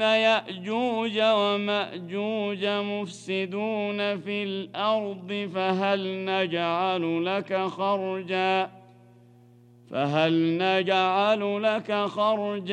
يأجوج ومأجوج مفسدون في الأرض فهل نجعل لك خرجا